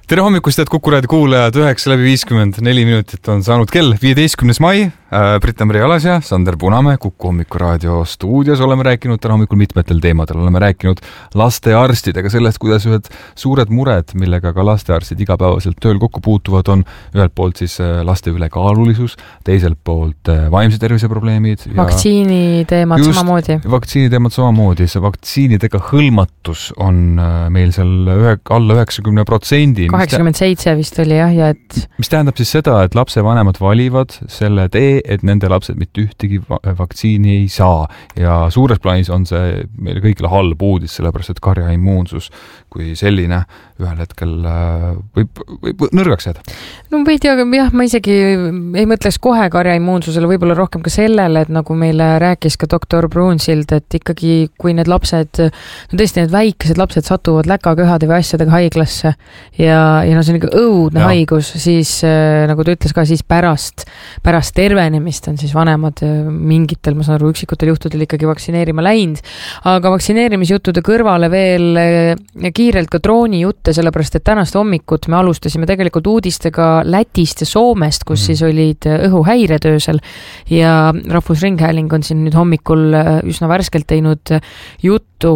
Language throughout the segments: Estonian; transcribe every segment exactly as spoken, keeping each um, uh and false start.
Tere hommikust, et Kuku Raadio kuulajad, üheksa läbi viiskümmend neli minutit on saanud kell, viieteistkümnes mai, Brit-Maria Alasja, Sander Punamäe, Kuku Hommiku Raadio stuudios oleme rääkinud täna hommikul mitmetel teemadel, oleme rääkinud lastearstidega sellest, kuidas ühed suured mured, millega ka lastearstid igapäevaselt tööl kokku puutuvad, on ühelt poolt siis laste ülekaalulisus, teiselt poolt vaimse tervise probleemid. Vaktsiini teemad just, samamoodi. Vaktsiini teemad samamoodi, see vaktsiinidega hõlmatus on meil seal ühe, alla üheksakümne protsendi. kaheksakümmend seitse vist oli jah, ja et... Mis tähendab siis seda, et lapsevanemad valivad selle tee, et nende lapsed mitte ühtegi vaktsiini ei saa. Ja suures plaanis on see meile kõigile halb uudis, sellepärast et karja immuunsus kui selline ühel hetkel võib, võib nõrgaks jääda. No ma ei tea, jah, ma isegi ei mõtleks kohe karja immuunsusele, võib-olla rohkem ka sellele, et nagu meile rääkis ka doktor Brunsild, et ikkagi kui need lapsed, no tõesti need väikesed lapsed satuvad läkaköhade või asjadega haiglasse ja ja no see on ikka õudne ja. haigus, siis nagu ta ütles ka, siis pärast, pärast tervenemist on siis vanemad mingitel, ma saan aru, üksikutel juhtudel ikkagi vaktsineerima läinud, aga vaktsineerimisjuttude kõrvale veel kiirelt ka drooni jutte, sellepärast et tänast hommikut me alustasime tegelikult uudistega Lätist ja Soomest, kus mm. siis olid õhuhäiretöösel ja Rahvusringhääling on siin nüüd hommikul üsna värskelt teinud juttu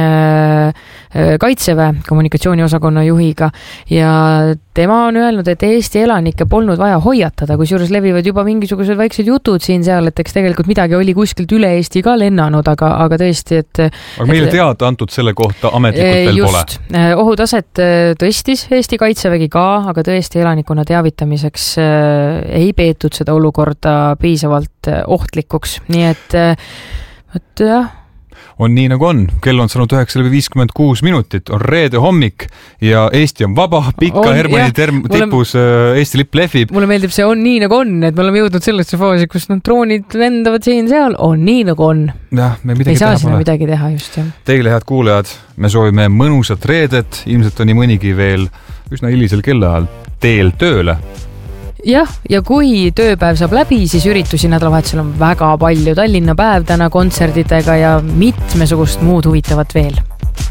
Kaitseväe kommunikatsiooniosakonna juhiga ja tema on öelnud, et Eesti elanikke polnud vaja hoiatada, kui juures levivad juba mingisugused väiksed jutud siin seal, et eks tegelikult midagi oli kuskilt üle Eesti ka lennanud, aga, aga tõesti, et... Aga meile teada antud selle kohta ametlikult veel just, pole. Ohutaset tõstis Eesti Kaitsevägi ka, aga tõesti elanikkonna teavitamiseks ei peetud seda olukorda piisavalt ohtlikuks. Nii et, et jah, on nii nagu on. Kell on saanud üheksa läbi viiskümmend kuus minutit, on reede hommik ja Eesti on vaba, Pika Hermanni term, tipus mulle, Eesti lipp lehvib. Mulle meeldib see on nii nagu on, et me oleme jõudnud sellesse faasi, kus no, droonid lendavad siin seal, on nii nagu on. Ja, me ei saa sinna midagi teha just. Jah. Teile, head kuulajad, me soovime mõnusat reedet, ilmselt on nii mõnigi veel üsna hilisel kellaajal teel tööle. Jah, ja kui tööpäev saab läbi, siis üritusi nädalavahetusel on väga palju. Tallinna päev täna kontserditega ja mitmesugust muud huvitavat veel.